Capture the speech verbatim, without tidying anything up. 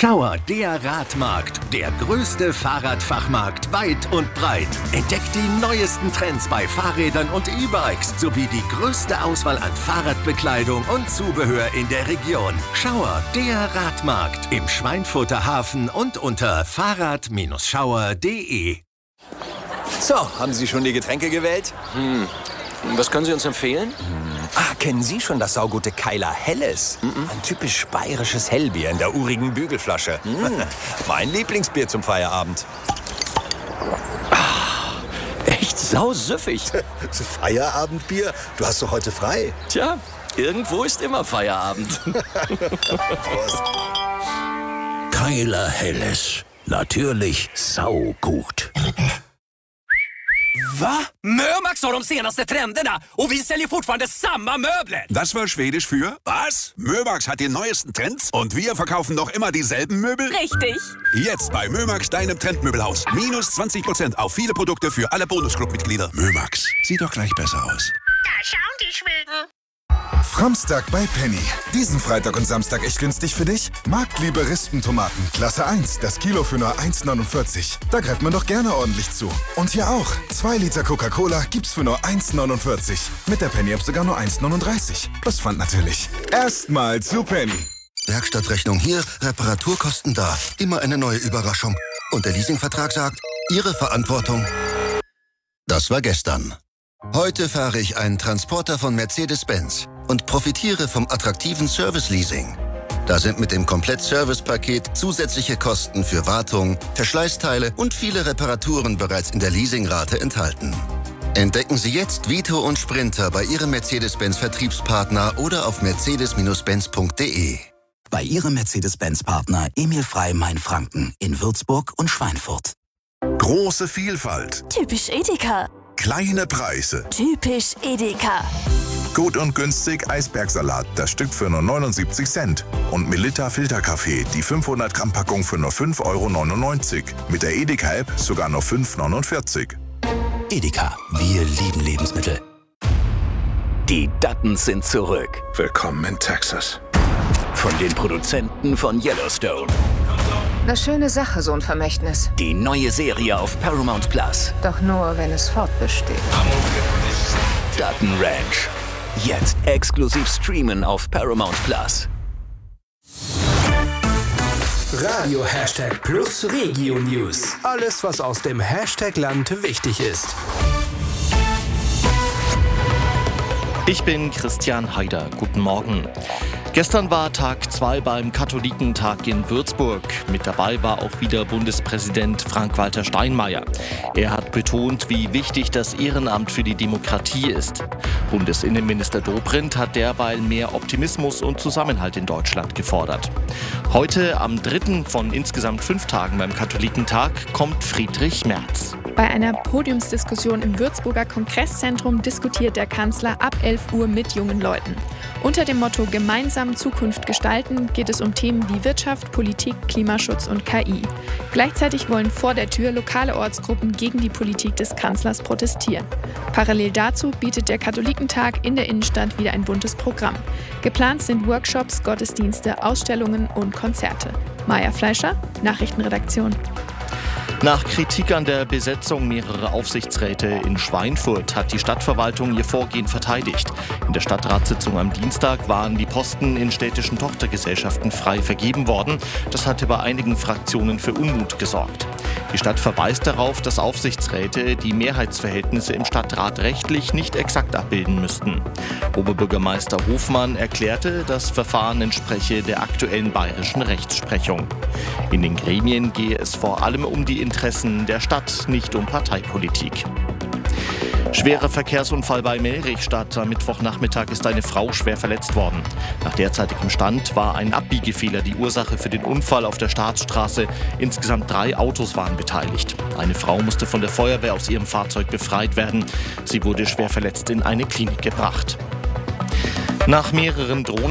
Schauer, der Radmarkt, der größte Fahrradfachmarkt weit und breit. Entdeckt die neuesten Trends bei Fahrrädern und E-Bikes sowie die größte Auswahl an Fahrradbekleidung und Zubehör in der Region. Schauer, der Radmarkt im Schweinfurter Hafen und unter fahrrad Schauer punkt de. So, haben Sie schon die Getränke gewählt? Hm. Was können Sie uns empfehlen? Hm. Ah, kennen Sie schon das saugute Keiler Helles? Mm-mm. Ein typisch bayerisches Hellbier in der urigen Bügelflasche. Mm. Mein Lieblingsbier zum Feierabend. Ah, echt sausüffig. Feierabendbier? Du hast doch heute frei. Tja, irgendwo ist immer Feierabend. Prost. Keiler Helles. Natürlich saugut. Va? Mömax har de senaste trenderna och vi säljer fortfarande samma möbler. Das war Schwedisch für was? Mömax hat die neuesten Trends und wir verkaufen noch immer dieselben Möbel? Richtig. Jetzt bei Mömax, deinem Trendmöbelhaus. Minus zwanzig Prozent auf viele Produkte für alle Bonusclub-Mitglieder. Mömax, sieht doch gleich besser aus. Da schauen die Schweden. Framstag bei Penny. Diesen Freitag und Samstag echt günstig für dich? Marktliebe Rispentomaten, Klasse eins, das Kilo für nur eins neunundvierzig. Da greift man doch gerne ordentlich zu. Und hier auch. zwei Liter Coca-Cola gibt's für nur eins neunundvierzig. Mit der Penny-App sogar nur eins neununddreißig. Plus Pfand natürlich. Erstmal zu Penny. Werkstattrechnung hier, Reparaturkosten da. Immer eine neue Überraschung. Und der Leasingvertrag sagt, Ihre Verantwortung. Das war gestern. Heute fahre ich einen Transporter von Mercedes-Benz und profitiere vom attraktiven Service-Leasing. Da sind mit dem Komplett-Service-Paket zusätzliche Kosten für Wartung, Verschleißteile und viele Reparaturen bereits in der Leasingrate enthalten. Entdecken Sie jetzt Vito und Sprinter bei Ihrem Mercedes-Benz-Vertriebspartner oder auf mercedes Benz punkt de. Bei Ihrem Mercedes-Benz-Partner Emil Frey Mainfranken in Würzburg und Schweinfurt. Große Vielfalt. Typisch Edeka. Kleine Preise. Typisch Edeka. Gut und günstig Eisbergsalat, das Stück für nur neunundsiebzig Cent. Und Melitta Filterkaffee, die fünfhundert Gramm Packung für nur fünf Euro neunundneunzig. Mit der Edeka-App sogar nur fünf Euro neunundvierzig. Edeka, wir lieben Lebensmittel. Die Duttons sind zurück. Willkommen in Texas. Von den Produzenten von Yellowstone. Eine schöne Sache, so ein Vermächtnis. Die neue Serie auf Paramount Plus. Doch nur, wenn es fortbesteht. Dutton Ranch. Jetzt exklusiv streamen auf Paramount Plus. Radio Hashtag Plus Regio News. Alles, was aus dem Hashtag-Land wichtig ist. Ich bin Christian Haider. Guten Morgen. Gestern war Tag zwei beim Katholikentag in Würzburg. Mit dabei war auch wieder Bundespräsident Frank-Walter Steinmeier. Er hat betont, wie wichtig das Ehrenamt für die Demokratie ist. Bundesinnenminister Dobrindt hat derweil mehr Optimismus und Zusammenhalt in Deutschland gefordert. Heute, am dritten von insgesamt fünf Tagen beim Katholikentag, kommt Friedrich Merz. Bei einer Podiumsdiskussion im Würzburger Kongresszentrum diskutiert der Kanzler ab elf Uhr mit jungen Leuten. Unter dem Motto Gemeinsam Zukunft gestalten geht es um Themen wie Wirtschaft, Politik, Klimaschutz und K I. Gleichzeitig wollen vor der Tür lokale Ortsgruppen gegen die Politik des Kanzlers protestieren. Parallel dazu bietet der Katholikentag in der Innenstadt wieder ein buntes Programm. Geplant sind Workshops, Gottesdienste, Ausstellungen und Konzerte. Maja Fleischer, Nachrichtenredaktion. Nach Kritik an der Besetzung mehrerer Aufsichtsräte in Schweinfurt hat die Stadtverwaltung ihr Vorgehen verteidigt. In der Stadtratssitzung am Dienstag waren die Posten in städtischen Tochtergesellschaften frei vergeben worden. Das hatte bei einigen Fraktionen für Unmut gesorgt. Die Stadt verweist darauf, dass Aufsichtsräte die Mehrheitsverhältnisse im Stadtrat rechtlich nicht exakt abbilden müssten. Oberbürgermeister Hofmann erklärte, das Verfahren entspreche der aktuellen bayerischen Rechtsprechung. In den Gremien gehe es vor allem um die Interessen der Stadt, nicht um Parteipolitik. Schwerer Verkehrsunfall bei Melrichstadt. Am Mittwochnachmittag ist eine Frau schwer verletzt worden. Nach derzeitigem Stand war ein Abbiegefehler die Ursache für den Unfall auf der Staatsstraße. Insgesamt drei Autos waren beteiligt. Eine Frau musste von der Feuerwehr aus ihrem Fahrzeug befreit werden. Sie wurde schwer verletzt in eine Klinik gebracht. Nach mehreren Drohnen